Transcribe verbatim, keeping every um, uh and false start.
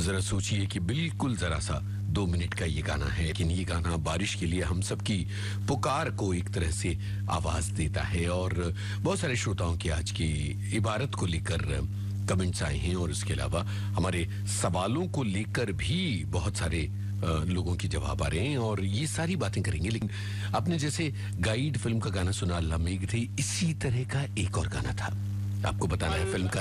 जरा सोचिए कि बिल्कुल जरा सा दो मिनट का ये गाना है, लेकिन ये गाना बारिश के लिए हम सबकी पुकार को एक तरह से आवाज देता है। और बहुत सारे श्रोताओं की आज की इबारत को लेकर कमेंट्स आए हैं और इसके अलावा हमारे सवालों को लेकर भी बहुत सारे लोगों की जवाब आ रहे हैं और ये सारी बातें करेंगे। लेकिन आपने जैसे गाइड फिल्म का गाना सुना अल्लाह मेघ थी, इसी तरह का एक और गाना था, आपको बताना है फिल्म का